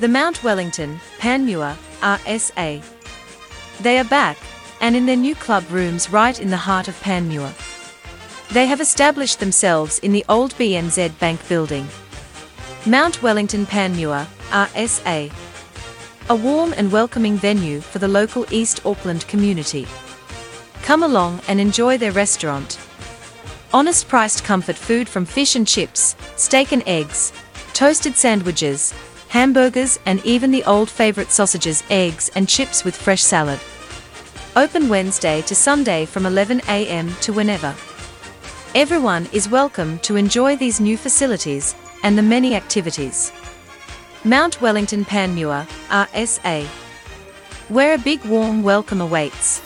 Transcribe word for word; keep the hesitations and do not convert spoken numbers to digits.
The Mount Wellington, Panmure, R S A. They are back, and in their new club rooms right in the heart of Panmure. They have established themselves in the old B N Z Bank building. Mount Wellington Panmure, R S A. A warm and welcoming venue for the local East Auckland community. Come along and enjoy their restaurant. Honest priced comfort food from fish and chips, steak and eggs, toasted sandwiches, hamburgers and even the old favorite sausages, eggs and chips with fresh salad. Open Wednesday to Sunday from eleven a m to whenever. Everyone is welcome to enjoy these new facilities and the many activities. Mount Wellington Panmure, R S A. Where a big warm welcome awaits.